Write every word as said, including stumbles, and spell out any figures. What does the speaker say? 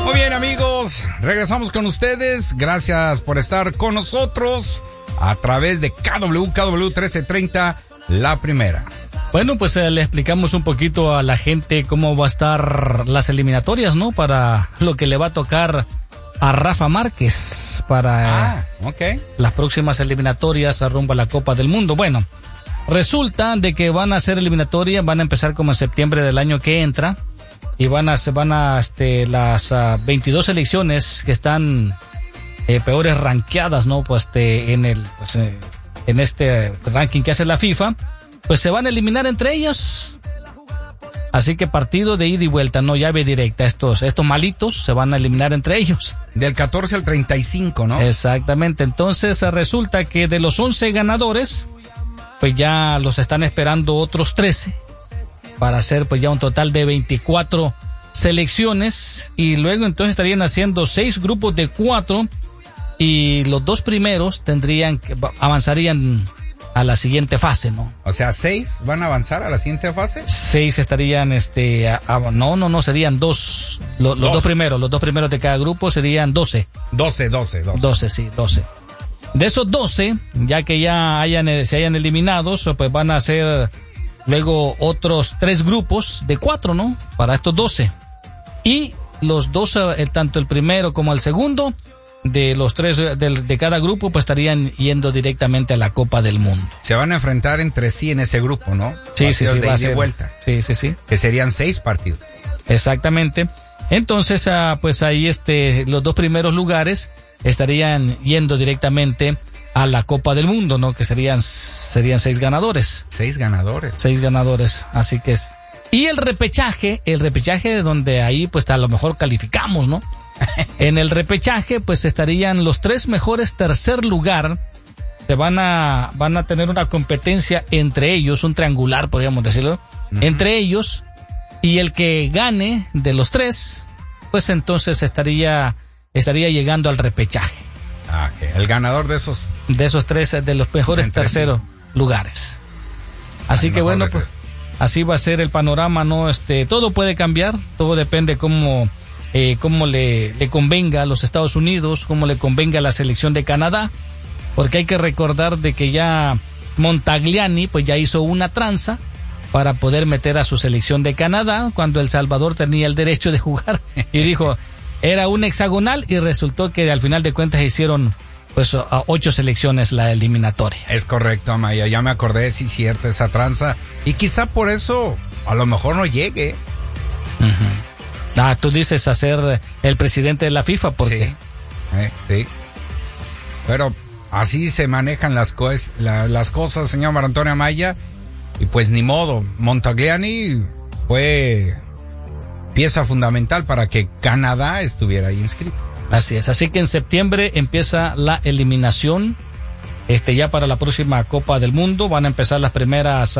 Muy bien, amigos, regresamos con ustedes. Gracias por estar con nosotros a través de K W K W trece treinta, La Primera. Bueno, pues eh, le explicamos un poquito a la gente cómo va a estar las eliminatorias, ¿no? Para lo que le va a tocar a Rafa Márquez para ah, okay. las próximas eliminatorias rumbo a la Copa del Mundo. Bueno, resulta de que van a ser eliminatorias, van a empezar como en septiembre del año que entra y van a se van a este las uh, veintidós selecciones que están eh, peores rankeadas, ¿no? Pues este en el pues, eh, en este ranking que hace la FIFA, pues se van a eliminar entre ellos. Así que partido de ida y vuelta, no llave directa. Estos, estos malitos se van a eliminar entre ellos. Del catorce al treinta y cinco, ¿no? Exactamente. Entonces resulta que de los once ganadores, pues ya los están esperando otros trece para hacer pues ya un total de veinticuatro selecciones. Y luego entonces estarían haciendo seis grupos de cuatro y los dos primeros tendrían que avanzarían a la siguiente fase, ¿no? O sea, seis van a avanzar a la siguiente fase. Seis estarían, este, a, a, no, no, no, serían dos, lo, los dos. dos primeros, los dos primeros de cada grupo serían doce. Doce, doce, doce. Doce, sí, doce. De esos doce, ya que ya hayan, se hayan eliminados, pues van a ser luego otros tres grupos de cuatro, ¿no? Para estos doce. Y los dos, tanto el primero como el segundo, de los tres de, de cada grupo, pues estarían yendo directamente a la Copa del Mundo. Se van a enfrentar entre sí en ese grupo, ¿no? Sí, partidos sí, sí. De va a ida ser, y vuelta. Sí, sí, sí. Que serían seis partidos. Exactamente. Entonces, ah, pues ahí este, los dos primeros lugares estarían yendo directamente a la Copa del Mundo, ¿no? Que serían, serían seis ganadores. Seis ganadores. Seis ganadores. Así que es. Y el repechaje, el repechaje de donde ahí, pues a lo mejor calificamos, ¿no? En el repechaje, pues estarían los tres mejores tercer lugar. Se van a, van a tener una competencia entre ellos, un triangular, podríamos decirlo, uh-huh. entre ellos. Y el que gane de los tres, pues entonces estaría, estaría llegando al repechaje. Ah, okay. El ganador de esos. De esos tres, de los mejores terceros lugares. Así que bueno, pues, así va a ser el panorama, ¿no? Este, todo puede cambiar, todo depende cómo. Eh, cómo le, le convenga a los Estados Unidos, cómo le convenga a la selección de Canadá, porque hay que recordar de que ya Montagliani pues ya hizo una tranza para poder meter a su selección de Canadá cuando El Salvador tenía el derecho de jugar y dijo, era un hexagonal y resultó que al final de cuentas hicieron pues a ocho selecciones la eliminatoria. Es correcto, Amaya, ya me acordé, sí, cierto, esa tranza, y quizá por eso a lo mejor no llegue. Uh-huh. Ah, tú dices a ser el presidente de la FIFA, ¿por qué? Sí, eh, sí. Pero así se manejan las, co- la, las cosas, señor Mar Antonio Amaya, y pues ni modo. Montagliani fue pieza fundamental para que Canadá estuviera ahí inscrito. Así es, así que en septiembre empieza la eliminación, este ya para la próxima Copa del Mundo, van a empezar las primeras